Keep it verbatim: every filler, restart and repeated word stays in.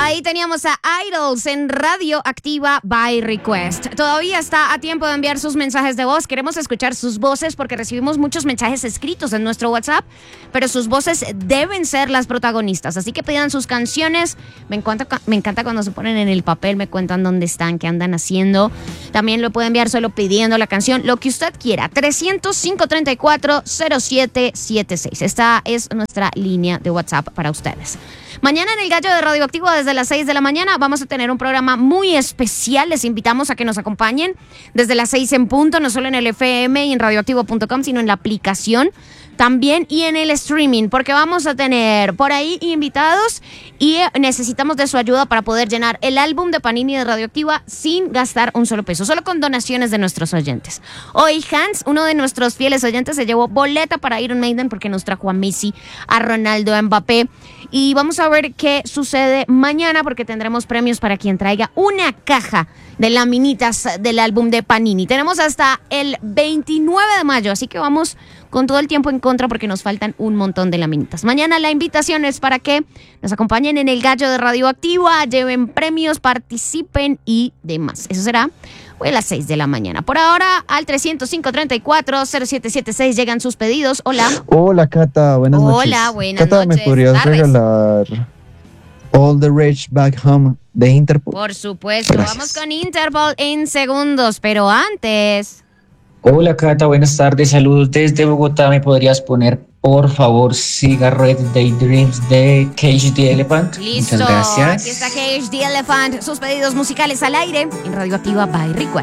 Ahí teníamos a Idols en Radio Activa by Request. Todavía está a tiempo de enviar sus mensajes de voz. Queremos escuchar sus voces porque recibimos muchos mensajes escritos en nuestro WhatsApp, pero sus voces deben ser las protagonistas. Así que pidan sus canciones. Me encanta, me encanta cuando se ponen en el papel, me cuentan dónde están, qué andan haciendo. También lo puede enviar solo pidiendo la canción, lo que usted quiera. trescientos, cinco treinta y cuatro, cero siete siete seis. Esta es nuestra línea de WhatsApp para ustedes. Mañana en el Gallo de Radioactivo desde las seis de la mañana vamos a tener un programa muy especial. Les invitamos a que nos acompañen desde las seis en punto, no solo en el F M y en radioactivo punto com, sino en la aplicación también y en el streaming, porque vamos a tener por ahí invitados y necesitamos de su ayuda para poder llenar el álbum de Panini de Radioactiva sin gastar un solo peso, solo con donaciones de nuestros oyentes. Hoy Hans, uno de nuestros fieles oyentes, se llevó boleta para Iron Maiden porque nos trajo a Messi, a Ronaldo, a Mbappé. Y vamos a ver qué sucede mañana porque tendremos premios para quien traiga una caja de laminitas del álbum de Panini. Tenemos hasta el veintinueve de mayo, así que vamos con todo el tiempo en contra porque nos faltan un montón de laminitas. Mañana la invitación es para que nos acompañen en el Gallo de Radioactiva, lleven premios, participen y demás. Eso será hoy a las seis de la mañana. Por ahora, al trescientos, cinco treinta y cuatro, cero siete siete seis llegan sus pedidos. Hola. Hola, Cata. Buenas Hola, noches. Hola, buenas Cata, noches. ¿me podrías Tardes. regalar All the Rage Back Home de Interpol? Por supuesto. Gracias. Vamos con Interpol en segundos, pero antes... Hola Cata, buenas tardes, saludos desde Bogotá. ¿Me podrías poner, por favor, Cigarette Daydreams de Cage the Elephant? Listo. Muchas gracias. Aquí está Cage the Elephant. Sus pedidos musicales al aire en Radioactiva by Request.